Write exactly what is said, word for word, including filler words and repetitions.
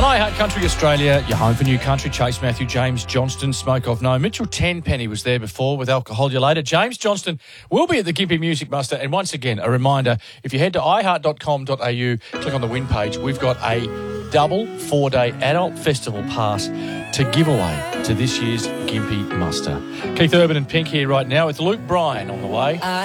iHeart Country Australia, your home for new country. Chase Matthew, James Johnston, Smoke Off No. Mitchell Tenpenny was there before with Alcohol You Later. James Johnston will be at the Gympie Music Muster. And once again, a reminder, if you head to i heart dot com dot a u, click on the win page, we've got a double four-day adult festival pass to give away to this year's Gympie Muster. Keith Urban and Pink here right now with Luke Bryan on the way.